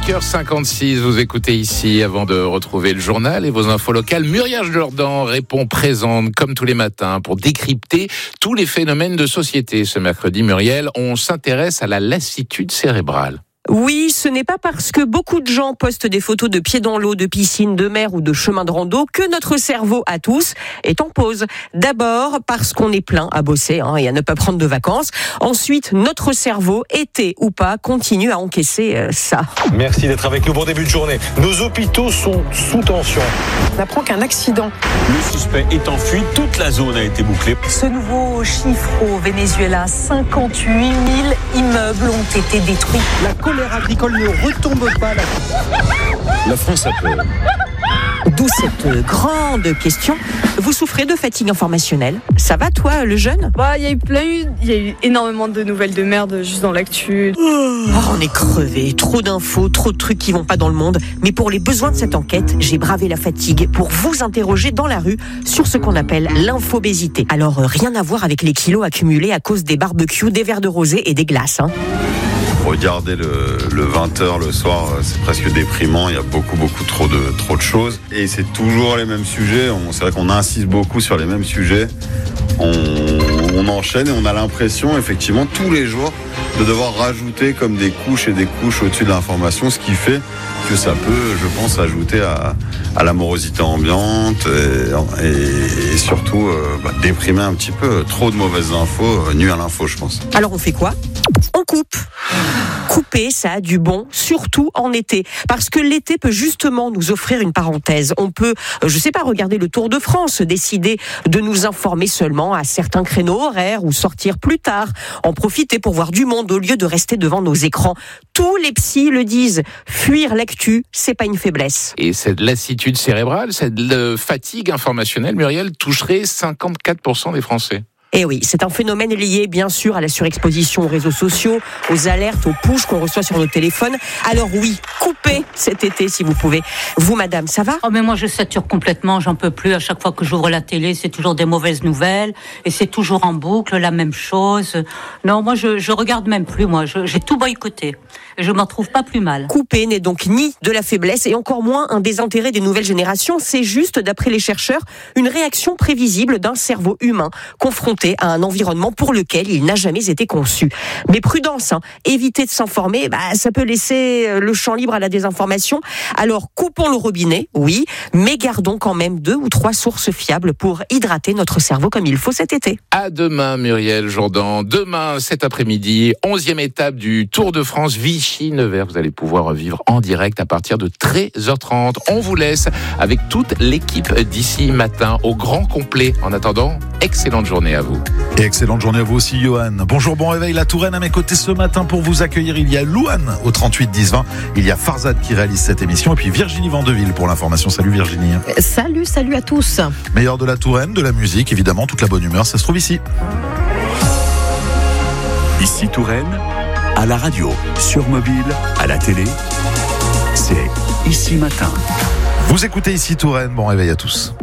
5h56, vous écoutez ici avant de retrouver le journal et vos infos locales. Muriel Jourdan répond présente comme tous les matins pour décrypter tous les phénomènes de société. Ce mercredi, Muriel, on s'intéresse à la lassitude cérébrale. Oui, ce n'est pas parce que beaucoup de gens postent des photos de pieds dans l'eau, de piscine, de mer ou de chemin de rando que notre cerveau à tous est en pause. D'abord parce qu'on est plein à bosser et à ne pas prendre de vacances. Ensuite, notre cerveau, été ou pas, continue à encaisser ça. Merci d'être avec nous. Bon début de journée. Nos hôpitaux sont sous tension. On apprend qu'un accident. Le suspect est en fuite. Toute la zone a été bouclée. Ce nouveau chiffre au Venezuela, 58 000 immeubles ont été détruits. La colère agricole ne retombe pas. La France a peur. D'où cette grande question. Vous souffrez de fatigue informationnelle? Ça va, toi, le jeune? Il y a eu énormément de nouvelles de merde juste dans l'actu. On est crevé, trop d'infos, trop de trucs qui vont pas dans le monde. Mais pour les besoins de cette enquête, j'ai bravé la fatigue pour vous interroger dans la rue sur ce qu'on appelle l'infobésité. Alors, rien à voir avec les kilos accumulés à cause des barbecues, des verres de rosé et des glaces. Regarder le 20h le soir, c'est presque déprimant. Il y a beaucoup trop de choses. Et c'est toujours les mêmes sujets. C'est vrai qu'on insiste beaucoup sur les mêmes sujets. On enchaîne et on a l'impression, effectivement, tous les jours, de devoir rajouter comme des couches et des couches au-dessus de l'information, ce qui fait que ça peut, je pense, ajouter à la morosité ambiante et surtout déprimer un petit peu. Trop de mauvaises infos nuit à l'info, je pense. Alors on fait quoi? On coupe. Couper, ça a du bon, surtout en été. Parce que l'été peut justement nous offrir une parenthèse. On peut, regarder le Tour de France, décider de nous informer seulement à certains créneaux horaires ou sortir plus tard, en profiter pour voir du monde au lieu de rester devant nos écrans. Tous les psys le disent, fuir l'actu, c'est pas une faiblesse. Et cette lassitude cérébrale, cette fatigue informationnelle, Muriel, toucherait 54% des Français. Et oui, c'est un phénomène lié bien sûr à la surexposition aux réseaux sociaux, aux alertes, aux pushs qu'on reçoit sur nos téléphones. Alors oui, coupez cet été si vous pouvez. Vous, madame, ça va? Mais moi je sature complètement, j'en peux plus. À chaque fois que j'ouvre la télé, c'est toujours des mauvaises nouvelles et c'est toujours en boucle, la même chose. Non, moi je regarde même plus, j'ai tout boycotté. Je m'en trouve pas plus mal. Couper n'est donc ni de la faiblesse et encore moins un désintérêt des nouvelles générations. C'est juste, d'après les chercheurs, une réaction prévisible d'un cerveau humain confronté à un environnement pour lequel il n'a jamais été conçu. Mais prudence, éviter de s'informer, ça peut laisser le champ libre à la désinformation. Alors coupons le robinet, oui, mais gardons quand même 2 ou 3 sources fiables pour hydrater notre cerveau comme il faut cet été. À demain, Muriel Jourdan. Demain, cet après-midi, 11e étape du Tour de France Vichy-Nevers. Vous allez pouvoir vivre en direct à partir de 13h30. On vous laisse avec toute l'équipe d'ici matin au grand complet. En attendant, excellente journée à vous. Et excellente journée à vous aussi, Johan. Bonjour, bon réveil, la Touraine à mes côtés ce matin pour vous accueillir. Il y a Louane au 38 10 20. Il y a Farzad qui réalise cette émission et puis Virginie Vandeville pour l'information. Salut Virginie. Salut à tous. Meilleur de la Touraine, de la musique, évidemment, toute la bonne humeur, ça se trouve ici. Ici Touraine, à la radio, sur mobile, à la télé, c'est Ici Matin. Vous écoutez Ici Touraine, bon réveil à tous.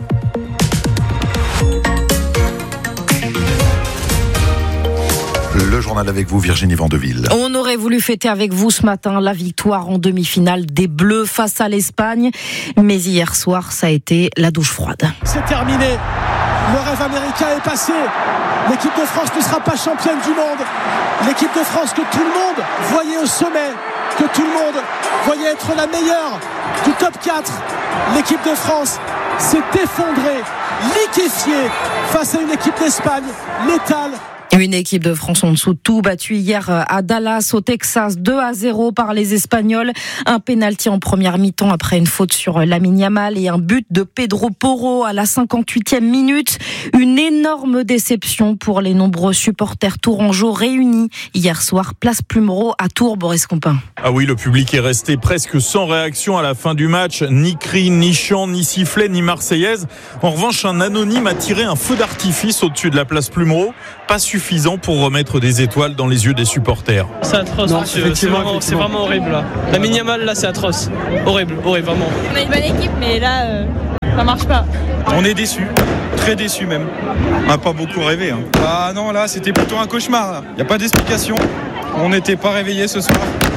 Le journal avec vous, Virginie Vandeville. On aurait voulu fêter avec vous ce matin la victoire en demi-finale des Bleus face à l'Espagne. Mais hier soir, ça a été la douche froide. C'est terminé. Le rêve américain est passé. L'équipe de France ne sera pas championne du monde. L'équipe de France que tout le monde voyait au sommet, que tout le monde voyait être la meilleure du top 4. L'équipe de France s'est effondrée, liquéfiée face à une équipe d'Espagne létale. Une équipe de France en dessous de tout, battue hier à Dallas, au Texas, 2-0 par les Espagnols. Un pénalty en première mi-temps après une faute sur Lamine Yamal et un but de Pedro Porro à la 58e minute. Une énorme déception pour les nombreux supporters tourangeaux réunis hier soir, place Plumereau à Tours, Boris Compin. Ah oui, le public est resté presque sans réaction à la fin du match. Ni cri, ni chant, ni sifflet, ni marseillaise. En revanche, un anonyme a tiré un feu d'artifice au-dessus de la place Plumereau. Pas suffisant pour remettre des étoiles dans les yeux des supporters. C'est atroce, non, c'est vraiment horrible là. La Lamine là, c'est atroce. Horrible, vraiment. On a une bonne équipe, mais là, ça marche pas. On est déçus, très déçus même. On n'a pas beaucoup rêvé. Ah non, là, c'était plutôt un cauchemar. Il n'y a pas d'explication. On n'était pas réveillés ce soir.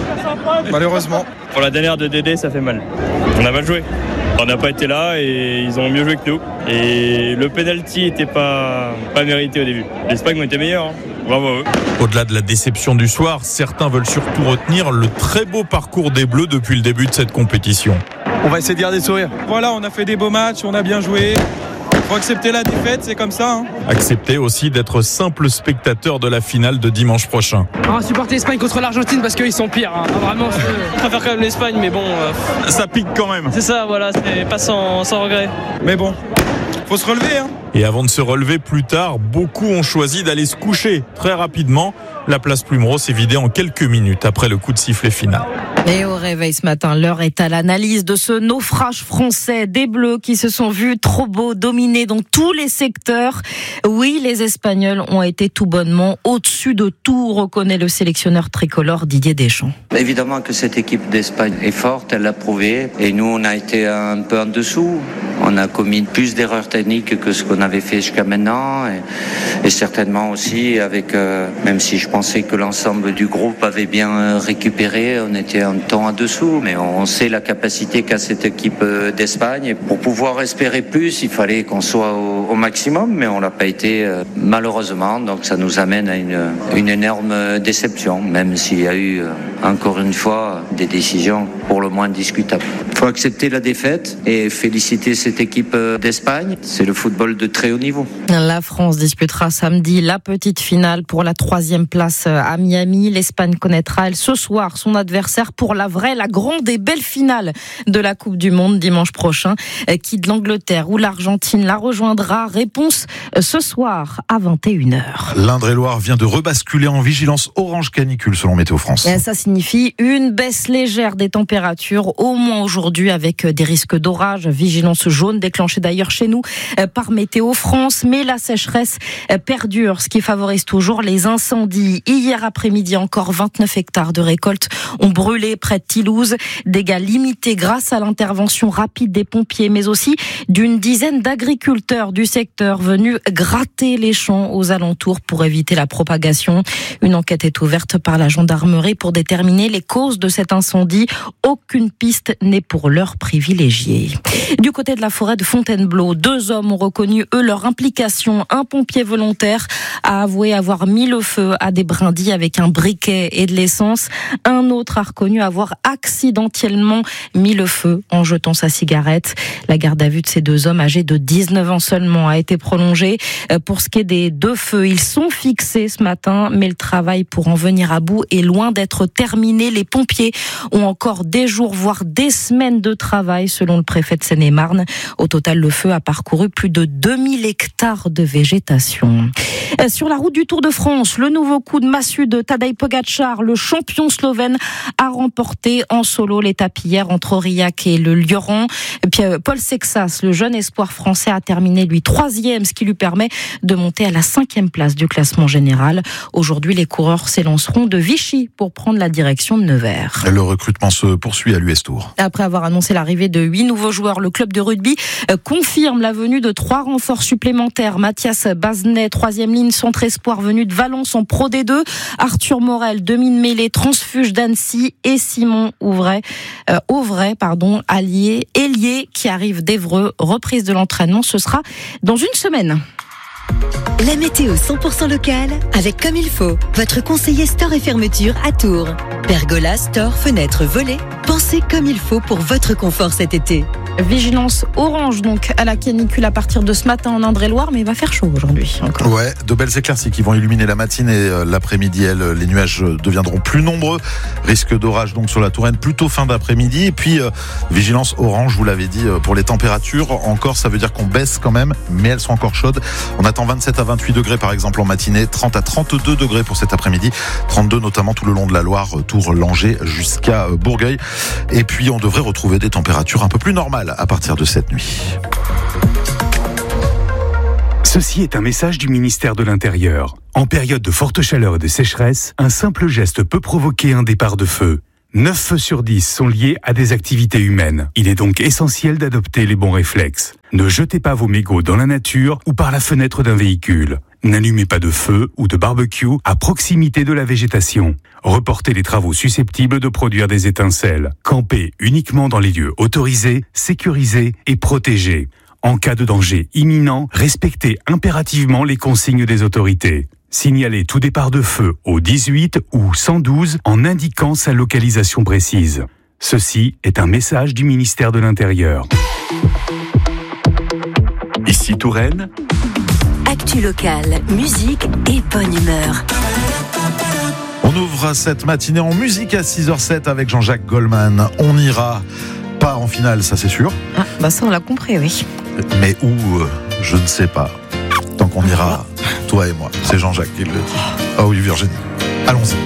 malheureusement. Pour la dernière de Dédé, ça fait mal. On a mal joué. On n'a pas été là et ils ont mieux joué que nous. Et le penalty n'était pas mérité au début. L'Espagne ont été meilleurs. Bravo à eux. Au-delà de la déception du soir, certains veulent surtout retenir le très beau parcours des Bleus depuis le début de cette compétition. On va essayer de garder le sourire. Voilà, on a fait des beaux matchs, on a bien joué. Faut accepter la défaite, c'est comme ça. Accepter aussi d'être simple spectateur de la finale de dimanche prochain. On va supporter l'Espagne contre l'Argentine parce qu'ils sont pires. Vraiment, je préfère quand même l'Espagne, mais bon. Ça pique quand même. C'est ça, voilà, c'est pas sans regret. Mais bon, faut se relever. Et avant de se relever plus tard, beaucoup ont choisi d'aller se coucher très rapidement. La place Plumereau s'est vidée en quelques minutes après le coup de sifflet final. Et au réveil ce matin, l'heure est à l'analyse de ce naufrage français des Bleus qui se sont vus trop beaux, dominés dans tous les secteurs. Oui, les Espagnols ont été tout bonnement au-dessus de tout, reconnaît le sélectionneur tricolore Didier Deschamps. Évidemment que cette équipe d'Espagne est forte, elle l'a prouvé. Et nous, on a été un peu en dessous. On a commis plus d'erreurs techniques que ce qu'on avait fait jusqu'à maintenant. Et certainement aussi, avec, même si je pensais que l'ensemble du groupe avait bien récupéré, on était un temps en dessous. Mais on sait la capacité qu'a cette équipe d'Espagne. Et pour pouvoir espérer plus, il fallait qu'on soit au maximum. Mais on l'a pas été, malheureusement. Donc ça nous amène à une énorme déception, même s'il y a eu, encore une fois, des décisions pour le moins discutables. Il faut accepter la défaite et féliciter cette équipe d'Espagne. C'est le football de très haut niveau. La France disputera samedi la petite finale pour la 3e place à Miami. L'Espagne connaîtra, elle, ce soir, son adversaire pour la grande et belle finale de la Coupe du Monde dimanche prochain. Qui de l'Angleterre ou l'Argentine la rejoindra? Réponse ce soir à 21h. L'Indre-et-Loire vient de rebasculer en vigilance orange canicule selon Météo France. Et ça signifie une baisse légère des températures, au moins aujourd'hui, avec des risques d'orage. Vigilance jaune déclenchée d'ailleurs chez nous par Météo France. Mais la sécheresse perdure, ce qui favorise toujours les incendies. Hier après-midi, encore 29 hectares de récolte ont brûlé près de Toulouse. Dégâts limités grâce à l'intervention rapide des pompiers, mais aussi d'une dizaine d'agriculteurs du secteur venus gratter les champs aux alentours pour éviter la propagation. Une enquête est ouverte par la gendarmerie pour déterminer les causes de cet incendie. Aucune piste n'est pour l'heure privilégiée. Du côté de la forêt de Fontainebleau, 2 hommes ont reconnu, eux, leur implication. Un pompier volontaire a avoué avoir mis le feu à des brindilles avec un briquet et de l'essence. Un autre a reconnu avoir accidentellement mis le feu en jetant sa cigarette. La garde à vue de ces 2 hommes âgés de 19 ans seulement a été prolongée. Pour ce qui est des 2 feux, ils sont fixés ce matin, mais le travail pour en venir à bout est loin d'être terminé. Les pompiers ont encore des jours, voire des semaines de travail, selon le préfet de Seine-et-Marne. Au total, le feu a parcouru plus de 2000 hectares de végétation. Sur la route du Tour de France, le nouveau coup de massue de Tadej Pogačar, le champion slovène, a remporté en solo l'étape hier entre Aurillac et le Lioran. Et puis Paul Sexas, le jeune espoir français, a terminé lui 3e, ce qui lui permet de monter à la 5e place du classement général. Aujourd'hui, les coureurs s'élanceront de Vichy pour prendre la direction de Nevers. Le recrutement se poursuit à l'US Tour. Après avoir annoncé l'arrivée de 8 nouveaux joueurs, le club de rugby confirme la venue de 3 renforts supplémentaires. Mathias Baznet, 3e ligne centre espoir venu de Valence en Pro D2. Arthur Morel, demi-mêlée transfuge d'Annecy, et Simon Auvray, ailier qui arrive d'Évreux. Reprise de l'entraînement, ce sera dans une semaine. La météo 100% locale avec Comme il faut, votre conseiller store et fermeture à Tours. Pergola, store, fenêtres, volets, pensez comme il faut pour votre confort cet été. Vigilance orange donc à la canicule à partir de ce matin en Indre-et-Loire, mais il va faire chaud aujourd'hui encore. Ouais, de belles éclaircies qui vont illuminer la matinée et l'après-midi. Les nuages deviendront plus nombreux. Risque d'orage donc sur la Touraine plutôt fin d'après-midi. Et puis vigilance orange, vous l'avez dit, pour les températures. Encore, ça veut dire qu'on baisse quand même, mais elles sont encore chaudes. On attend 27 à 28 degrés par exemple en matinée, 30 à 32 degrés pour cet après-midi, 32 notamment tout le long de la Loire, Tours, Langeais jusqu'à Bourgueil. Et puis on devrait retrouver des températures un peu plus normales à partir de cette nuit. Ceci est un message du ministère de l'Intérieur. En période de forte chaleur et de sécheresse, un simple geste peut provoquer un départ de feu. 9 feux sur 10 sont liés à des activités humaines. Il est donc essentiel d'adopter les bons réflexes. Ne jetez pas vos mégots dans la nature ou par la fenêtre d'un véhicule. N'allumez pas de feu ou de barbecue à proximité de la végétation. Reportez les travaux susceptibles de produire des étincelles. Campez uniquement dans les lieux autorisés, sécurisés et protégés. En cas de danger imminent, respectez impérativement les consignes des autorités. Signalez tout départ de feu au 18 ou 112 en indiquant sa localisation précise. Ceci est un message du ministère de l'Intérieur. Ici Touraine. Actu locale, musique et bonne humeur. On ouvre cette matinée en musique à 6h07 avec Jean-Jacques Goldman. On ira pas en finale, ça c'est sûr. Ah, bah ça on l'a compris, oui. Mais où, je ne sais pas. Tant qu'on ira, toi et moi. C'est Jean-Jacques qui le dit. Ah oui, Virginie. Allons-y.